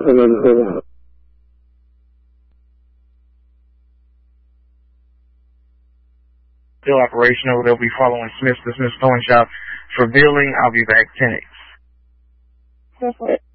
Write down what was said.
Still operational. They'll be following the Smith Towing Shop for billing. I'll be back 10 minutes.